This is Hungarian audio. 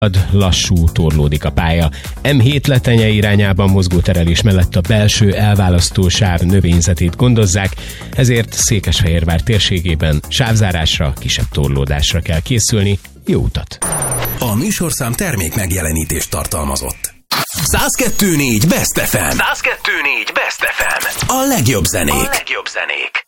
lassú, torlódik a pálya. M7 Letenye irányában mozgó terelés mellett a belső elválasztó sáv növényzetét gondozzák, ezért Székesfehérvár térségében sávzárásra, kisebb torlódásra kell készülni. Jó utat! A műsorszám termék megjelenítést tartalmazott. 102.4 Best FM. 102.4 Best FM. A legjobb zenék. A legjobb zenék.